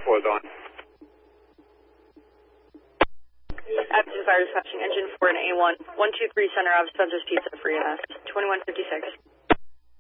4 is on. After fire dispatching, engine 4 and A1, 123 Center Ave, Spencer's Pizza for EMS, 2156.